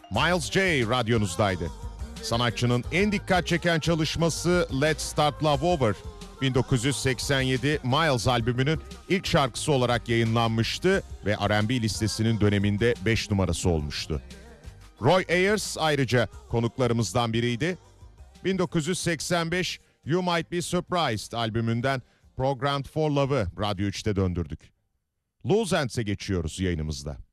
Miles J radyonuzdaydı. Sanatçının en dikkat çeken çalışması Let's Start Love Over. 1987 Miles albümünün ilk şarkısı olarak yayınlanmıştı ve R&B listesinin döneminde 5 numarası olmuştu. Roy Ayers ayrıca konuklarımızdan biriydi. 1985 You Might Be Surprised albümünden Programmed for Love'ı Radyo 3'te döndürdük. Loose Ends'e geçiyoruz yayınımızda.